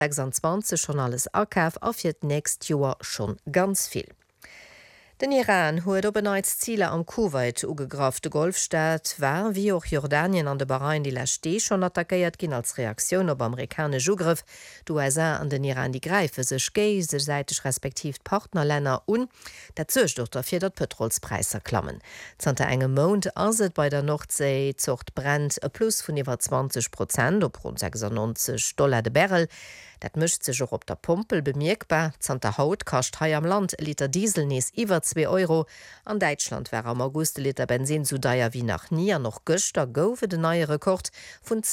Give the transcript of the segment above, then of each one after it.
26 schon alles akaaf a fir näst Joer schon ganz viel. Den Iran huet op beneits Ziele am Kuwait ugegraf. De Golfstaat war wie auch Jordanien an de Bahrain die Lastee schon attackéiert ginn als Reaktion op amerikasch Ugriff. USA an den Iran die greife sech géi sech seitig respektiv Partnerlänner dat zech doch dafir dat Petrolspreise klammen. Zante engem Mond aset bei der Nordsee zocht brennt e Plus vun iwwer 20% op rund $96 de Barrel. Dat mischt sech auch op der Pumpel bemerkbar. Zante Haut kascht hai am Land Liter Diesel nees iwwer €2. An Deutschland war am August Liter Benzin so deier wie nach nie noch Göster goufe de neue Rekord vun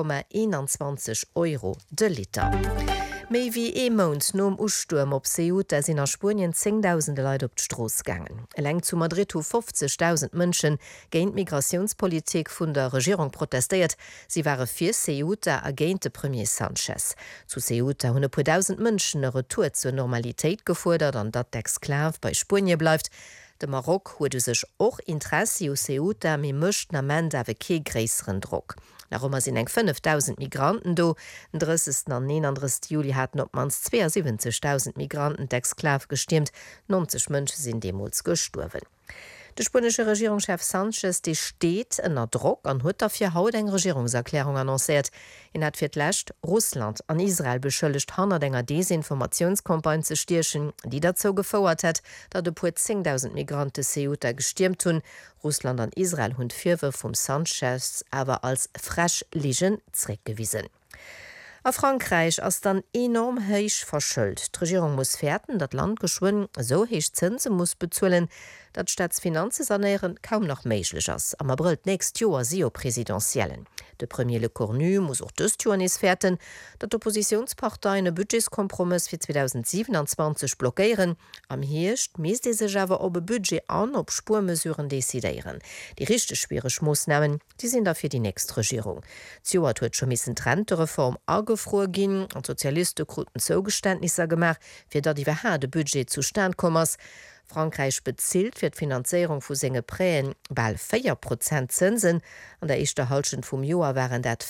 €2,21 de Liter. Mei wie Mount nom Usturm op Ceuta sinn a Spurien 10.000 Leiit op d'Stroos gangen. Eleng zu Madrid 50.000 Mënschen géint Migrationspolitik vun der Regierung protestiert. Sie waren fir Ceuta agéint de Premier Sanchez. Zu Ceuta hunne pu 1000 Mënschen e Retour zur Normalitéit gefordert an dat d'Exklav bei Spurien bleifft. De Marok huet sech och Interesse u Ceuta mi mëcht amment awe ke gréisseren Druck. Darummer sinn eng 5.000 Migranten do. Den 30. an 31. Juli hatten op mans 72.000 Migranten d'Exklav gestimmt, 90 Mënsche sinn demols gesturwen. De spanische Regierungschef Sanchez die steht ënner Druck an huet fir haut eng Regierungserklärung annonciert. En hat fir d'lächt Russland an Israel beschëllecht hanner enger Desinformationskompagne ze stierchen, die dazu gefauert hat, dat de puer 10.000 Migrante Ceuta gestürmt hun. Russland an Israel hunn Virwe vum Sanchez awer als fresh liegen zréckgewiesen. A Frankreich ass dann enorm héich verschëllt. D'Regierung muss fährten, dat Land geschwunnen so héich Zinse muss bezuelen, dat Staatsfinanze sanéieren kaum noch méiglech ass. Am April nächst Joer sio präsidentiellen. De Premier Le Cornu muss auch dës Joer nees fährten, dat Oppositionspartei e Budgetskompromiss fir 2027 blockéieren. Am Hirscht mees de sech awer op e Budget an op Spurmesuren desideieren. Die richchte schwierech Moosnamen, die sind dafir die nächst Regierung. Joer huet schon missen Rentereform agefroe ginn an Sozialiste kruten Zougeständnisser gemacht, fir dat iwwer ha de Budget zu Stand kommers. Frankreich bezielt fir d'Finanzierung vu senge Präen ball 4% Zinsen. An der echte Halschen vum Joer waren dat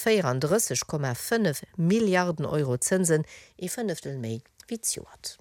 34,5 Milliarden Euro Zinsen, e 5 méi wie Joert.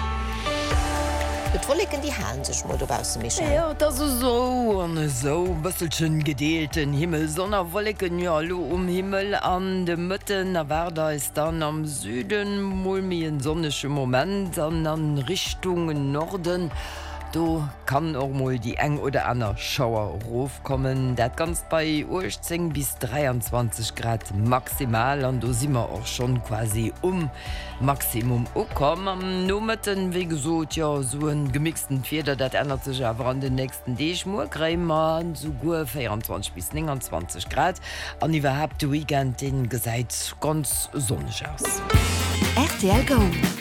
Betwolligen die Haen sech modbause mich. Ja, das so an so bësselchen gedeelten Himmel sonner wolleken ja lo Himmel an de Mëtten awerder is dann am Süden mulmien sonnesche Moment an Richtungen Norden. Du kann auch mal die eng oder aner Schauer raufkommen. Dat ganz bei 18 bis 23 Grad maximal und du sind wir auch schon quasi Maximum angekommen. Am Nometen, wie gesagt, ja, so einen gemixten Vierter, das ändert sich aber an den nächsten Tag. Morgen so gut 24 bis 29 Grad. Und überhaupt der Weekend, den gesagt, ganz sonnig aus. RTL Go.